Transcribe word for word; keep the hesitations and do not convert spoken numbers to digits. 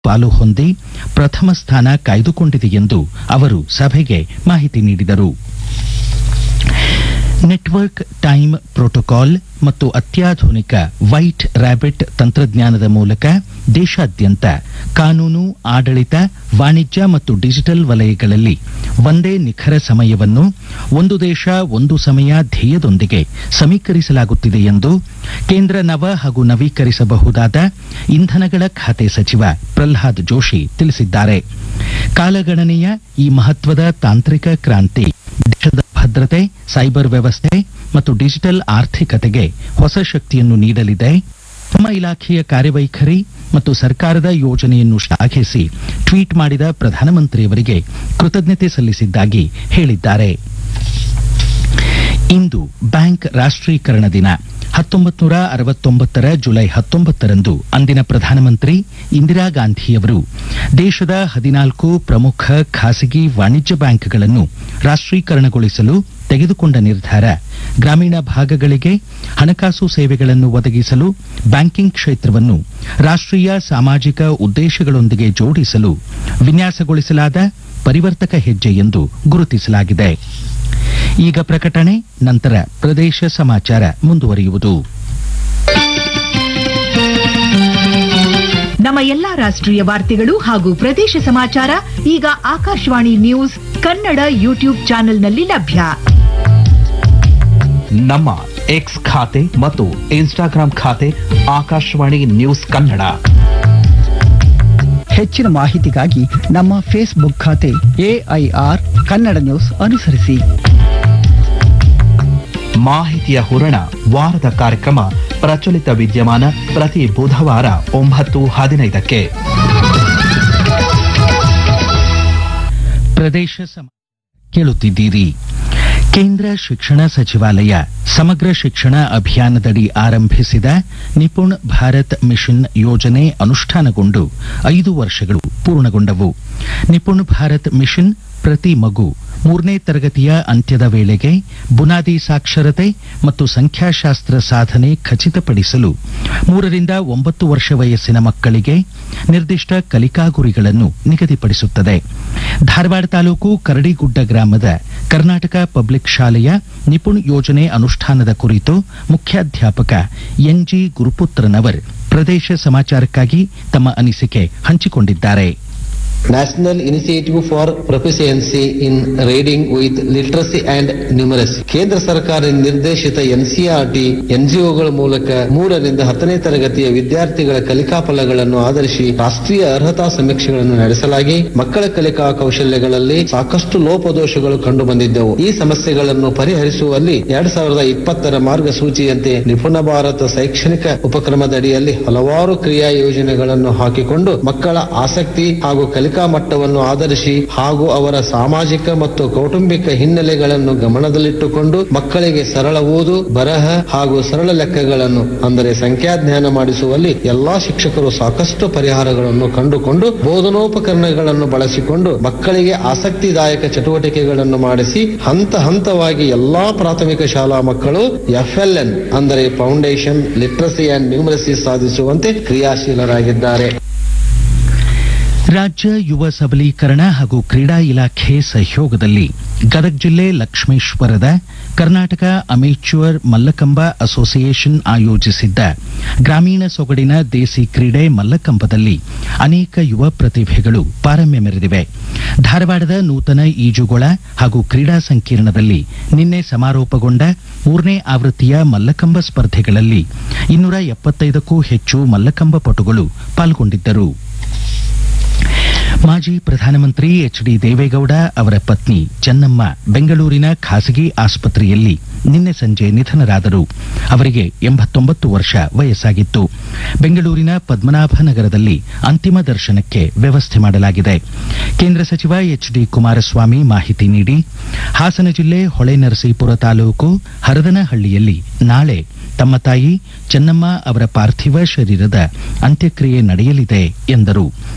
ಪಾಲು ಹೊಂದಿ ಪ್ರಥಮ ಸ್ಥಾನ ಕಾಯ್ದುಕೊಂಡಿದೆ ಎಂದು ಅವರು ಸಭೆಗೆ ಮಾಹಿತಿ ನೀಡಿದರು. ನೆಟ್ವರ್ಕ್ ಟೈಮ್ ಪ್ರೋಟೋಕಾಲ್ ಮತ್ತು ಅತ್ಯಾಧುನಿಕ ವೈಟ್ ರ್ಯಾಬಿಟ್ ತಂತ್ರಜ್ಞಾನದ ಮೂಲಕ ದೇಶಾದ್ಯಂತ ಕಾನೂನು, ಆಡಳಿತ, ವಾಣಿಜ್ಯ ಮತ್ತು ಡಿಜಿಟಲ್ ವಲಯಗಳಲ್ಲಿ ಒಂದೇ ನಿಖರ ಸಮಯವನ್ನು ಒಂದು ದೇಶ ಒಂದು ಸಮಯ ಧ್ಯೇಯದೊಂದಿಗೆ ಸಮೀಕರಿಸಲಾಗುತ್ತಿದೆ ಎಂದು ಕೇಂದ್ರ ನವ ಹಾಗೂ ನವೀಕರಿಸಬಹುದಾದ ಇಂಧನಗಳ ಖಾತೆ ಸಚಿವ ಪ್ರಹ್ಲಾದ್ ಜೋಶಿ ತಿಳಿಸಿದ್ದಾರೆ. ಕಾಲಗಣನೆಯ ಈ ಮಹತ್ವದ ತಾಂತ್ರಿಕ ಕ್ರಾಂತಿ ದೇಶದ ಭದ್ರತೆ, ಸೈಬರ್ ವ್ಯವಸ್ಥೆ ಮತ್ತು ಡಿಜಿಟಲ್ ಆರ್ಥಿಕತೆಗೆ ಹೊಸ ಶಕ್ತಿಯನ್ನು ನೀಡಲಿದೆ. ತಮ್ಮ ಇಲಾಖೆಯ ಕಾರ್ಯವೈಖರಿ ಮತ್ತು ಸರ್ಕಾರದ ಯೋಜನೆಯನ್ನು ಶ್ಲಾಘಿಸಿ ಟ್ವೀಟ್ ಮಾಡಿದ ಪ್ರಧಾನಮಂತ್ರಿಯವರಿಗೆ ಕೃತಜ್ಞತೆ ಸಲ್ಲಿಸಿದ್ದಾಗಿ ಹೇಳಿದ್ದಾರೆ. ಇಂದು ಬ್ಯಾಂಕ್ ರಾಷ್ಟ್ರೀಕರಣ ದಿನ. ಹತ್ತೊಂಬತ್ತು ನೂರ ಅರವತ್ತೊಂಬತ್ತರ ಜುಲೈ ಹತ್ತೊಂಬತ್ತರಂದು ಅಂದಿನ ಪ್ರಧಾನಮಂತ್ರಿ ಇಂದಿರಾ ಗಾಂಧಿಯವರು ದೇಶದ ಹದಿನಾಲ್ಕು ಪ್ರಮುಖ ಖಾಸಗಿ ವಾಣಿಜ್ಯ ಬ್ಯಾಂಕ್ಗಳನ್ನು ರಾಷ್ಟ್ರೀಕರಣಗೊಳಿಸಲು ತೆಗೆದುಕೊಂಡ ನಿರ್ಧಾರ ಗ್ರಾಮೀಣ ಭಾಗಗಳಿಗೆ ಹಣಕಾಸು ಸೇವೆಗಳನ್ನು ಒದಗಿಸಲು, ಬ್ಯಾಂಕಿಂಗ್ ಕ್ಷೇತ್ರವನ್ನು ರಾಷ್ಟ್ರೀಯ ಸಾಮಾಜಿಕ ಉದ್ದೇಶಗಳೊಂದಿಗೆ ಜೋಡಿಸಲು ವಿನ್ಯಾಸಗೊಳಿಸಲಾದ ಪರಿವರ್ತಕ ಹೆಜ್ಜೆ ಎಂದು ಗುರುತಿಸಲಾಗಿದೆ. ಈಗ ಪ್ರಕಟಣೆ, ನಂತರ ಪ್ರದೇಶ ಸಮಾಚಾರ ಮುಂದುವರಿಯುವುದು. ನಮ್ಮ ಎಲ್ಲಾ ರಾಷ್ಟ್ರೀಯ ವಾರ್ತೆಗಳು ಹಾಗೂ ಪ್ರದೇಶ ಸಮಾಚಾರ ಈಗ ಆಕಾಶವಾಣಿ ನ್ಯೂಸ್ ಕನ್ನಡ ಯೂಟ್ಯೂಬ್ ಚಾನೆಲ್ನಲ್ಲಿ ಲಭ್ಯ. ನಮ್ಮ ಎಕ್ಸ್ ಖಾತೆ ಮತ್ತು ಇನ್ಸ್ಟಾಗ್ರಾಂ ಖಾತೆ ಆಕಾಶವಾಣಿ ನ್ಯೂಸ್ ಕನ್ನಡ. ಹೆಚ್ಚಿನ ಮಾಹಿತಿಗಾಗಿ ನಮ್ಮ ಫೇಸ್ಬುಕ್ ಖಾತೆ ಎಐಆರ್ ಕನ್ನಡ ನ್ಯೂಸ್ ಅನುಸರಿಸಿ. ಮಾಹಿತಿಯ ಹೂರಣ ವಾರದ ಕಾರ್ಯಕ್ರಮ ಪ್ರಚಲಿತ ವಿದ್ಯಮಾನ ಪ್ರತಿ ಬುಧವಾರ ಒಂಬತ್ತು ಹದಿನೈದಕ್ಕೆ. ಪ್ರದೇಶ ಕೇಳುತ್ತಿದ್ದೀರಿ. ಕೇಂದ್ರ ಶಿಕ್ಷಣ ಸಚಿವಾಲಯ ಸಮಗ್ರ ಶಿಕ್ಷಣ ಅಭಿಯಾನದಡಿ ಆರಂಭಿಸಿದ ನಿಪುಣ್ ಭಾರತ್ ಮಿಷನ್ ಯೋಜನೆ ಅನುಷ್ಠಾನಗೊಂಡು ಐದು ವರ್ಷಗಳು ಪೂರ್ಣಗೊಂಡವು. ನಿಪುಣ್ ಭಾರತ್ ಮಿಷನ್ ಪ್ರತಿ ಮಗು ಮೂರನೇ ತರಗತಿಯ ಅಂತ್ಯದ ವೇಳೆಗೆ ಬುನಾದಿ ಸಾಕ್ಷರತೆ ಮತ್ತು ಸಂಖ್ಯಾಶಾಸ್ತ್ರ ಸಾಧನೆ ಖಚಿತಪಡಿಸಲು ಮೂರರಿಂದ ಒಂಬತ್ತು ವರ್ಷ ವಯಸ್ಸಿನ ಮಕ್ಕಳಿಗೆ ನಿರ್ದಿಷ್ಟ ಕಲಿಕಾ ಗುರಿಗಳನ್ನು ನಿಗದಿಪಡಿಸುತ್ತದೆ. ಧಾರವಾಡ ತಾಲೂಕು ಕರಡಿಗುಡ್ಡ ಗ್ರಾಮದ ಕರ್ನಾಟಕ ಪಬ್ಲಿಕ್ ಶಾಲೆಯ ನಿಪುಣ್ ಯೋಜನೆ ಅನುಷ್ಠಾನದ ಕುರಿತು ಮುಖ್ಯಾಧ್ಯಾಪಕ ಎನ್ಜಿ ಗುರುಪುತ್ರನವರ್ ಪ್ರದೇಶ ಸಮಾಚಾರಕ್ಕಾಗಿ ತಮ್ಮ ಅನಿಸಿಕೆ ಹಂಚಿಕೊಂಡಿದ್ದಾರೆ. National Initiative for Proficiency in Reading with Literacy and Numeracy ಕೇಂದ್ರ ಸರ್ಕಾರ ನಿರ್ದೇಶಿತ ಎನ್ಸಿಇಆರ್ಟಿ ಎನ್ಜಿಒಗಳ ಮೂಲಕ ಮೂರರಿಂದ ಹತ್ತನೇ ತರಗತಿಯ ವಿದ್ಯಾರ್ಥಿಗಳ ಕಲಿಕಾ ಫಲಗಳನ್ನು ಆಧರಿಸಿ ರಾಷ್ಟ್ರೀಯ ಅರ್ಹತಾ ಸಮೀಕ್ಷೆಗಳನ್ನು ನಡೆಸಲಾಗಿ ಮಕ್ಕಳ ಕಲಿಕಾ ಕೌಶಲ್ಯಗಳಲ್ಲಿ ಸಾಕಷ್ಟು ಲೋಪದೋಷಗಳು ಕಂಡು ಬಂದಿದ್ದವು. ಈ ಸಮಸ್ಯೆಗಳನ್ನು ಪರಿಹರಿಸುವಲ್ಲಿ ಎರಡ್ ಸಾವಿರದ ಇಪ್ಪತ್ತರ ಮಾರ್ಗಸೂಚಿಯಂತೆ ನಿಪುಣ ಭಾರತ ಶೈಕ್ಷಣಿಕ ಉಪಕ್ರಮದಡಿಯಲ್ಲಿ ಹಲವಾರು ಕ್ರಿಯಾ ಯೋಜನೆಗಳನ್ನು ಹಾಕಿಕೊಂಡು ಮಕ್ಕಳ ಆಸಕ್ತಿ ಹಾಗೂ ಕಲಿಕಾ ಮಟ್ಟವನ್ನು ಆಧರಿಸಿ ಹಾಗೂ ಅವರ ಸಾಮಾಜಿಕ ಮತ್ತು ಕೌಟುಂಬಿಕ ಹಿನ್ನೆಲೆಗಳನ್ನು ಗಮನದಲ್ಲಿಟ್ಟುಕೊಂಡು ಮಕ್ಕಳಿಗೆ ಸರಳ ಓದು, ಬರಹ ಹಾಗೂ ಸರಳ ಲೆಕ್ಕಗಳನ್ನು ಅಂದರೆ ಸಂಖ್ಯಾಜ್ಞಾನ ಮಾಡಿಸುವಲ್ಲಿ ಎಲ್ಲಾ ಶಿಕ್ಷಕರು ಸಾಕಷ್ಟು ಪರಿಹಾರಗಳನ್ನು ಕಂಡುಕೊಂಡು ಬೋಧನೋಪಕರಣಗಳನ್ನು ಬಳಸಿಕೊಂಡು ಮಕ್ಕಳಿಗೆ ಆಸಕ್ತಿದಾಯಕ ಚಟುವಟಿಕೆಗಳನ್ನು ಮಾಡಿಸಿ ಹಂತ ಹಂತವಾಗಿ ಎಲ್ಲಾ ಪ್ರಾಥಮಿಕ ಶಾಲಾ ಮಕ್ಕಳು ಎಫ್ಎಲ್ಎನ್ ಅಂದರೆ ಫೌಂಡೇಶನ್ ಲಿಟ್ರಸಿ ಅಂಡ್ ನ್ಯೂಮರಸಿ ಸಾಧಿಸುವಂತೆ ಕ್ರಿಯಾಶೀಲರಾಗಿದ್ದಾರೆ. ರಾಜ್ಯ ಯುವ ಸಬಲೀಕರಣ ಹಾಗೂ ಕ್ರೀಡಾ ಇಲಾಖೆ ಸಹಯೋಗದಲ್ಲಿ ಗದಗ ಜಿಲ್ಲೆ ಲಕ್ಷ್ಮೇಶ್ವರದ ಕರ್ನಾಟಕ ಅಮೇಚ್ಯೂರ್ ಮಲ್ಲಕಂಬ ಅಸೋಸಿಯೇಷನ್ ಆಯೋಜಿಸಿದ್ದ ಗ್ರಾಮೀಣ ಸೊಗಡಿನ ದೇಸಿ ಕ್ರೀಡೆ ಮಲ್ಲಕಂಬದಲ್ಲಿ ಅನೇಕ ಯುವ ಪ್ರತಿಭೆಗಳು ಪಾರಮ್ಯ ಮೆರೆದಿವೆ. ಧಾರವಾಡದ ನೂತನ ಈಜುಗೊಳ ಹಾಗೂ ಕ್ರೀಡಾ ಸಂಕೀರ್ಣದಲ್ಲಿ ನಿನ್ನೆ ಸಮಾರೋಪಗೊಂಡ ಮೂರನೇ ಆವೃತ್ತಿಯ ಮಲ್ಲಕಂಬ ಸ್ಪರ್ಧೆಗಳಲ್ಲಿ ಇನ್ನೂರ ಎಪ್ಪತ್ತೈದಕ್ಕೂ ಹೆಚ್ಚು ಮಲ್ಲಕಂಬ ಪಟುಗಳು ಪಾಲ್ಗೊಂಡಿದ್ದರು. ಮಾಜಿ ಪ್ರಧಾನಮಂತ್ರಿ ಎಚ್ ಡಿ ದೇವೇಗೌಡ ಅವರ ಪತ್ನಿ ಚೆನ್ನಮ್ಮ ಬೆಂಗಳೂರಿನ ಖಾಸಗಿ ಆಸ್ಪತ್ರೆಯಲ್ಲಿ ನಿನ್ನೆ ಸಂಜೆ ನಿಧನರಾದರು. ಅವರಿಗೆ ಎಂಬತ್ತೊಂಬತ್ತು ವರ್ಷ ವಯಸ್ಸಾಗಿತ್ತು. ಬೆಂಗಳೂರಿನ ಪದ್ಮನಾಭನಗರದಲ್ಲಿ ಅಂತಿಮ ದರ್ಶನಕ್ಕೆ ವ್ಯವಸ್ಥೆ ಮಾಡಲಾಗಿದೆ. ಕೇಂದ್ರ ಸಚಿವ ಎಚ್ ಡಿ ಕುಮಾರಸ್ವಾಮಿ ಮಾಹಿತಿ ನೀಡಿ, ಹಾಸನ ಜಿಲ್ಲೆ ಹೊಳೆನರಸೀಪುರ ತಾಲೂಕು ಹರದನಹಳ್ಳಿಯಲ್ಲಿ ನಾಳೆ ತಮ್ಮ ತಾಯಿ ಚೆನ್ನಮ್ಮ ಅವರ ಪಾರ್ಥಿವ ಶರೀರದ ಅಂತ್ಯಕ್ರಿಯೆ ನಡೆಯಲಿದೆ ಎಂದರು.